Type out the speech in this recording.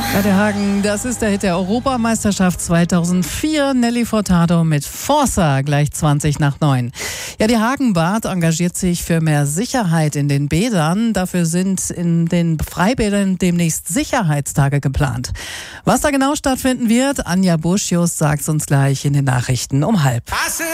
Radio Hagen, das ist der Hit der Europameisterschaft 2004. Nelly Furtado mit Forza, gleich 20:09. Ja, die Hagenbad engagiert sich für mehr Sicherheit in den Bädern. Dafür sind in den Freibädern demnächst Sicherheitstage geplant. Was da genau stattfinden wird, Anja Buschius sagt uns gleich in den Nachrichten um 12:30.